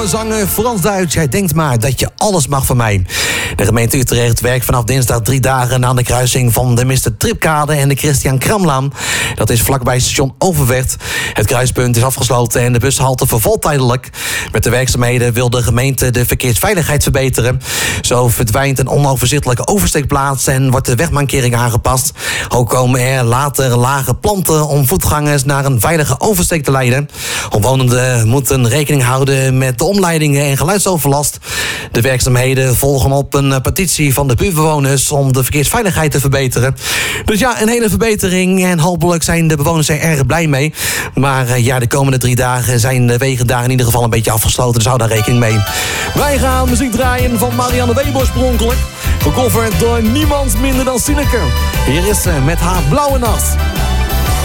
we zangen Frans-Duits. Jij denkt maar dat je alles mag van mij. De gemeente Utrecht werkt vanaf dinsdag 3 dagen aan de kruising van de Mr. Tripkade en de Christian Kramlaan. Dat is vlakbij station Overvecht. Het kruispunt is afgesloten en de bushalte vervalt tijdelijk. Met de werkzaamheden wil de gemeente de verkeersveiligheid verbeteren. Zo verdwijnt een onoverzichtelijke oversteekplaats en wordt de wegmankering aangepast. Ook komen er later lage planten om voetgangers naar een veilige oversteek te leiden. Omwonenden moeten rekening houden met de omleidingen en geluidsoverlast. De werkzaamheden volgen op een petitie van de buurtbewoners om de verkeersveiligheid te verbeteren. Dus ja, een hele verbetering en hopelijk zijn de bewoners er erg blij mee. Maar ja, de komende 3 dagen zijn de wegen daar in ieder geval een beetje afgesloten, dus hou daar rekening mee. Wij gaan muziek draaien van Marianne Weber oorspronkelijk. Gecoverd door niemand minder dan Sineke. Hier is ze met haar Blauwe Nacht.